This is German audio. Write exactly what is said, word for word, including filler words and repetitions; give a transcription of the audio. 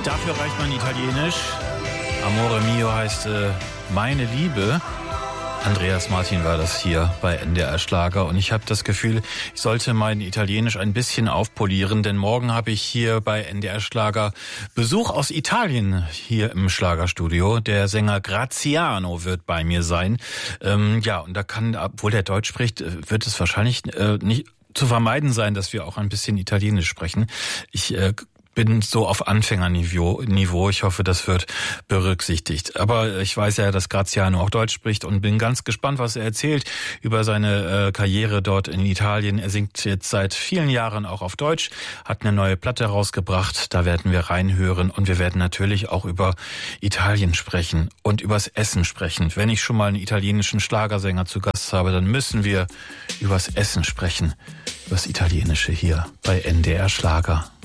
Dafür reicht man Italienisch. Amore mio heißt äh, meine Liebe. Andreas Martin war das hier bei N D R Schlager und ich habe das Gefühl, ich sollte mein Italienisch ein bisschen aufpolieren, denn morgen habe ich hier bei N D R Schlager Besuch aus Italien hier im Schlagerstudio. Der Sänger Graziano wird bei mir sein. Ähm, ja, und da kann, obwohl der Deutsch spricht, wird es wahrscheinlich äh, nicht zu vermeiden sein, dass wir auch ein bisschen Italienisch sprechen. Ich äh, bin so auf Anfängerniveau. Niveau. Ich hoffe, das wird berücksichtigt. Aber ich weiß ja, dass Graziano auch Deutsch spricht und bin ganz gespannt, was er erzählt über seine äh, Karriere dort in Italien. Er singt jetzt seit vielen Jahren auch auf Deutsch, hat eine neue Platte rausgebracht. Da werden wir reinhören und wir werden natürlich auch über Italien sprechen und übers Essen sprechen. Wenn ich schon mal einen italienischen Schlagersänger zu Gast habe, dann müssen wir übers Essen sprechen. Übers Italienische hier bei N D R Schlager.